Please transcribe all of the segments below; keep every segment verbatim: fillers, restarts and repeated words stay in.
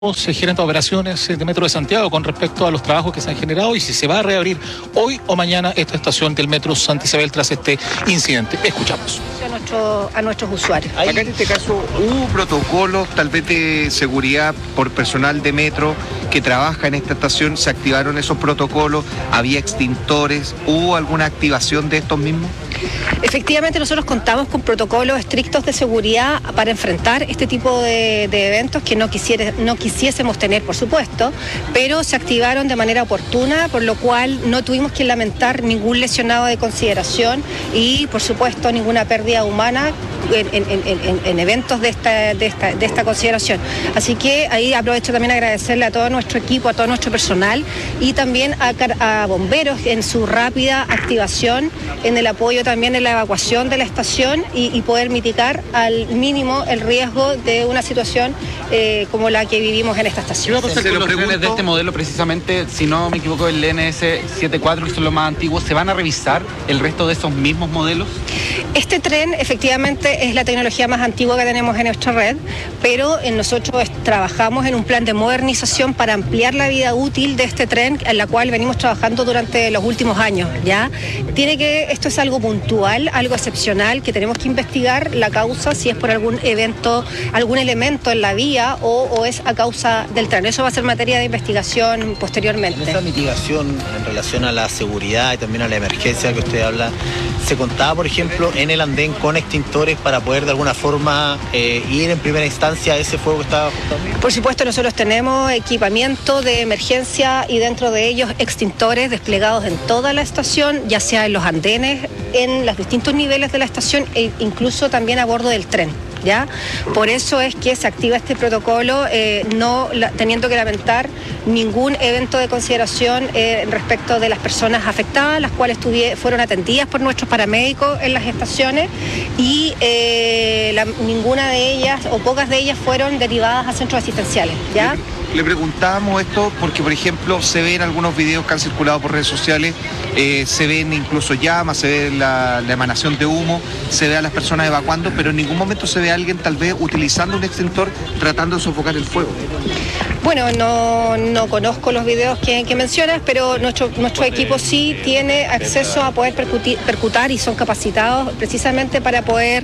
Gerente de operaciones de Metro de Santiago con respecto a los trabajos que se han generado y si se va a reabrir hoy o mañana esta estación del Metro Santa Isabel tras este incidente. Escuchamos. A, nuestro, a nuestros usuarios. Acá en este caso hubo protocolos tal vez de seguridad por personal de Metro que trabaja en esta estación, se activaron esos protocolos, había extintores, ¿hubo alguna activación de estos mismos? Efectivamente, nosotros contamos con protocolos estrictos de seguridad para enfrentar este tipo de, de eventos que no, quisiera, no quisiésemos tener, por supuesto, pero se activaron de manera oportuna, por lo cual no tuvimos que lamentar ningún lesionado de consideración y, por supuesto, ninguna pérdida humana en, en, en, en eventos de esta, de, esta, de esta consideración. Así que ahí aprovecho también a agradecerle a todo nuestro equipo, a todo nuestro personal y también a, a bomberos en su rápida activación, en el apoyo también en la evacuación de la estación y, y poder mitigar al mínimo el riesgo de una situación eh, como la que vivimos en esta estación. ¿Qué va a pasar con los trenes de este modelo precisamente? Si no me equivoco, el N S setenta y cuatro, que son los más antiguos, ¿se van a revisar el resto de esos mismos modelos? Este tren efectivamente es la tecnología más antigua que tenemos en nuestra red, pero nosotros trabajamos en un plan de modernización para ampliar la vida útil de este tren, en la cual venimos trabajando durante los últimos años, ¿ya? Tiene que, esto es algo puntual, algo excepcional, que tenemos que investigar la causa, si es por algún evento, algún elemento en la vía o, o es a causa del tren. Eso va a ser materia de investigación posteriormente. En esa mitigación en relación a la seguridad y también a la emergencia que usted habla, ¿se contaba, por ejemplo, en el andén con extintores para poder de alguna forma eh, ir en primera instancia a ese fuego que estaba juntando? Por supuesto, nosotros tenemos equipamiento de emergencia y dentro de ellos extintores desplegados en toda la estación, ya sea en los andenes, en los distintos niveles de la estación e incluso también a bordo del tren. ¿Ya? Por eso es que se activa este protocolo, eh, no la, teniendo que lamentar ningún evento de consideración eh, respecto de las personas afectadas, las cuales tuvi- fueron atendidas por nuestros paramédicos en las estaciones y eh, la, ninguna de ellas o pocas de ellas fueron derivadas a centros asistenciales. ¿Ya? Le preguntábamos esto porque, por ejemplo, se ven algunos videos que han circulado por redes sociales, eh, se ven incluso llamas, se ve la, la emanación de humo, se ve a las personas evacuando, pero en ningún momento se ve a alguien tal vez utilizando un extintor tratando de sofocar el fuego. Bueno, no, no conozco los videos que, que mencionas, pero nuestro, nuestro equipo sí tiene acceso a poder percutir, percutar y son capacitados precisamente para poder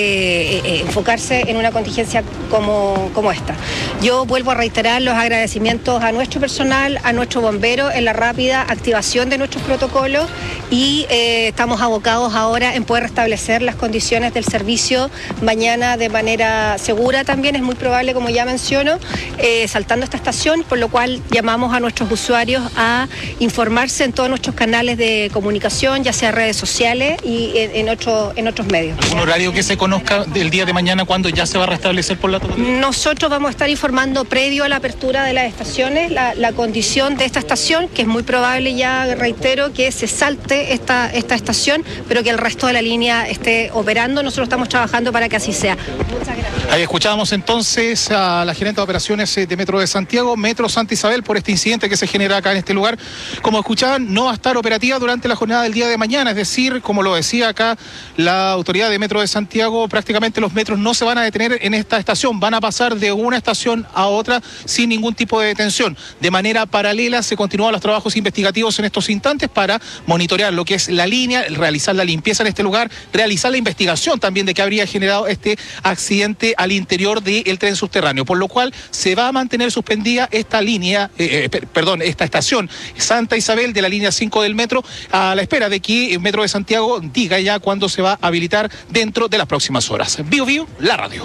eh, eh, enfocarse en una contingencia como, como esta. Yo vuelvo a reiterar los agradecimientos a nuestro personal, a nuestro bombero en la rápida activación de nuestros protocolos y eh, estamos abocados ahora en poder restablecer las condiciones del servicio mañana de manera segura también. Es muy probable, como ya menciono, eh, saltando esta estación, por lo cual llamamos a nuestros usuarios a informarse en todos nuestros canales de comunicación, ya sea redes sociales y en, en, otro, en otros medios. ¿Un horario que se conozca del día de mañana cuando ya se va a restablecer por la totalidad? Nosotros vamos a estar informando previo a la apertura de las estaciones la, la condición de esta estación, que es muy probable, ya reitero, que se salte esta, esta estación, pero que el resto de la línea esté operando. Nosotros estamos trabajando para que así sea. Muchas gracias. Ahí escuchábamos entonces a la gerente de operaciones de Metro de Santiago, Metro Santa Isabel, por este incidente que se genera acá en este lugar. Como escuchaban, no va a estar operativa durante la jornada del día de mañana, es decir, como lo decía acá la autoridad de Metro de Santiago, prácticamente los metros no se van a detener en esta estación, van a pasar de una estación a otra sin ningún tipo de detención. De manera paralela se continúan los trabajos investigativos en estos instantes para monitorear lo que es la línea, realizar la limpieza en este lugar, realizar la investigación también de qué habría generado este accidente al interior del tren subterráneo, por lo cual se va a mantener suspendida esta línea, eh, eh, perdón, esta estación Santa Isabel de la línea cinco del metro, a la espera de que el Metro de Santiago diga ya cuándo se va a habilitar dentro de las próximas horas. Bio Bio, la radio.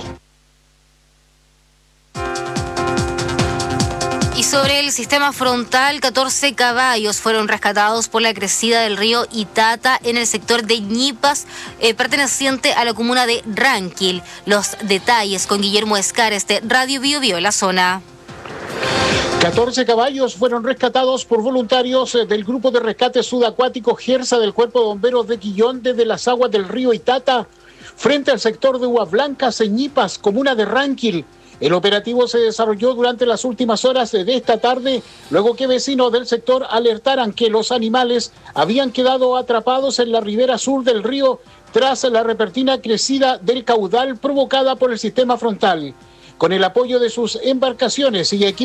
Y sobre el sistema frontal, catorce caballos fueron rescatados por la crecida del río Itata en el sector de Ñipas, eh, perteneciente a la comuna de Ranquil. Los detalles con Guillermo Escares de Radio Bio Bio, la zona. catorce caballos fueron rescatados por voluntarios del Grupo de Rescate Subacuático GERSA del Cuerpo de Bomberos de Quillón desde las aguas del río Itata, frente al sector de Huas Blancas, en Ñipas, comuna de Ranquil. El operativo se desarrolló durante las últimas horas de esta tarde, luego que vecinos del sector alertaran que los animales habían quedado atrapados en la ribera sur del río tras la repentina crecida del caudal provocada por el sistema frontal. con el apoyo de sus embarcaciones y equipos